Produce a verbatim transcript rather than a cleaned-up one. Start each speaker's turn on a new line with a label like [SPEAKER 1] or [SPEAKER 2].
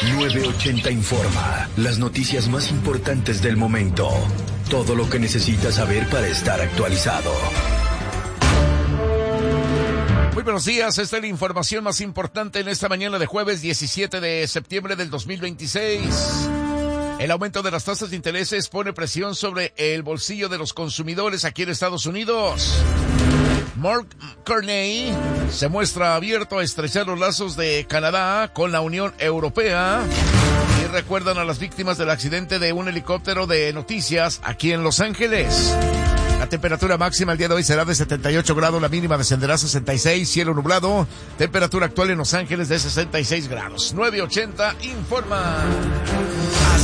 [SPEAKER 1] nueve ochenta Informa. Las noticias más importantes del momento. Todo lo que necesitas saber para estar actualizado.
[SPEAKER 2] Muy buenos días, esta es la información más importante en esta mañana de jueves diecisiete de septiembre del dos mil veintiséis. El aumento de las tasas de intereses pone presión sobre el bolsillo de los consumidores aquí en Estados Unidos. Mark Carney se muestra abierto a estrechar los lazos de Canadá con la Unión Europea y recuerdan a las víctimas del accidente de un helicóptero de noticias aquí en Los Ángeles. La temperatura máxima el día de hoy será de setenta y ocho grados, la mínima descenderá a sesenta y seis, cielo nublado, temperatura actual en Los Ángeles de sesenta y seis grados. nueve ochenta Informa.